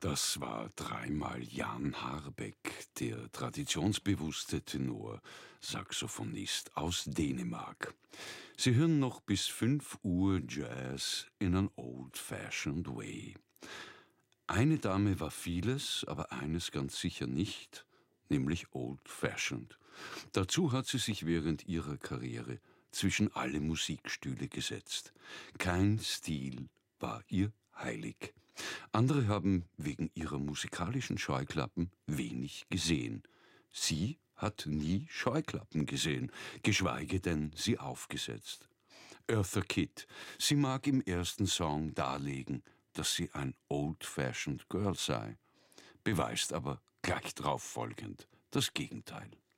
Das war dreimal Jan Harbeck, der traditionsbewusste Tenor, Saxophonist aus Dänemark. Sie hören noch bis 5 Uhr Jazz in an old-fashioned way. Eine Dame war vieles, aber eines ganz sicher nicht, nämlich old-fashioned. Dazu hat sie sich während ihrer Karriere zwischen alle Musikstühle gesetzt. Kein Stil war ihr heilig. Andere haben wegen ihrer musikalischen Scheuklappen wenig gesehen. Sie hat nie Scheuklappen gesehen, geschweige denn sie aufgesetzt. Eartha Kitt, sie mag im ersten Song darlegen, dass sie ein old-fashioned Girl sei, beweist aber gleich drauf folgend das Gegenteil.